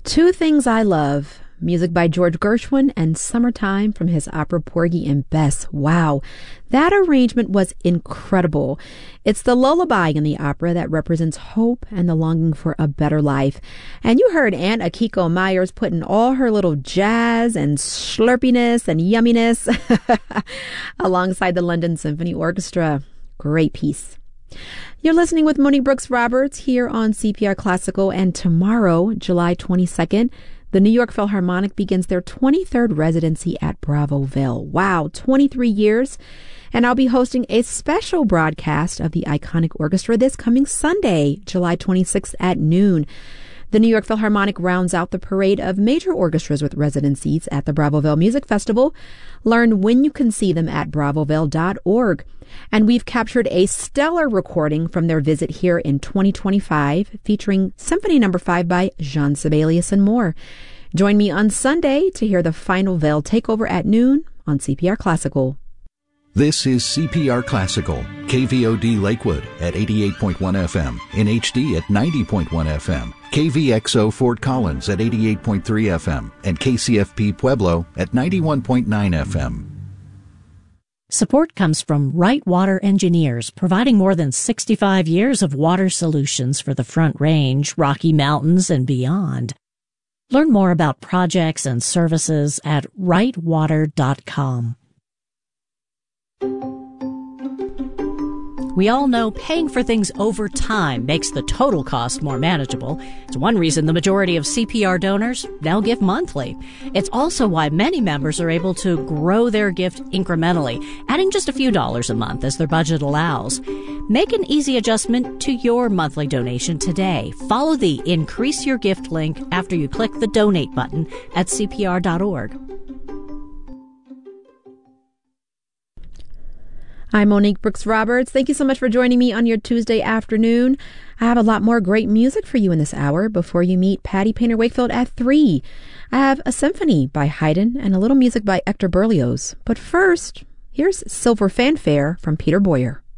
Two Things I Love, music by George Gershwin, and Summertime from his opera Porgy and Bess. Wow, that arrangement was incredible. It's the lullaby in the opera that represents hope and the longing for a better life. And you heard Aunt Akiko Myers putting all her little jazz and slurpiness and yumminess alongside the London Symphony Orchestra. Great piece. You're listening with Monique Brooks Roberts here on CPR Classical, and tomorrow, July 22nd, the New York Philharmonic begins their 23rd residency at Bravoville. Wow, 23 years. And I'll be hosting a special broadcast of the iconic orchestra this coming Sunday, July 26th at noon. The New York Philharmonic rounds out the parade of major orchestras with residencies at the Bravoville Music Festival. Learn when you can see them at bravoville.org. And we've captured a stellar recording from their visit here in 2025, featuring Symphony No. 5 by Jean Sibelius and more. Join me on Sunday to hear the final Veil takeover at noon on CPR Classical. This is CPR Classical, KVOD Lakewood at 88.1 FM, in HD at 90.1 FM, KVXO Fort Collins at 88.3 FM, and KCFP Pueblo at 91.9 FM. Support comes from Wright Water Engineers, providing more than 65 years of water solutions for the Front Range, Rocky Mountains, and beyond. Learn more about projects and services at wrightwater.com. We all know paying for things over time makes the total cost more manageable. It's one reason the majority of CPR donors now give monthly. It's also why many members are able to grow their gift incrementally, adding just a few dollars a month as their budget allows. Make an easy adjustment to your monthly donation today. Follow the Increase Your Gift link after you click the Donate button at CPR.org. I'm Monique Brooks Roberts. Thank you so much for joining me on your Tuesday afternoon. I have a lot more great music for you in this hour before you meet Patty Painter Wakefield at 3. I have a symphony by Haydn and a little music by Hector Berlioz. But first, here's Silver Fanfare from Peter Boyer.